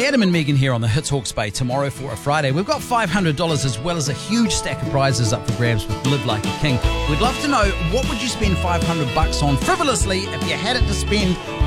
Adam and Megan here on the Hits Hawke's Bay tomorrow for a Friday. We've got $500 as well as a huge stack of prizes up for grabs with Live Like a King. We'd love to know, what would you spend $500 on frivolously if you had it to spend